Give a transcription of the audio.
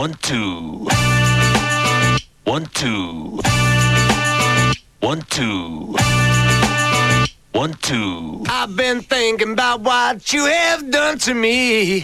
One, two. One, two. One, two. One, two. I've been thinking about what you have done to me.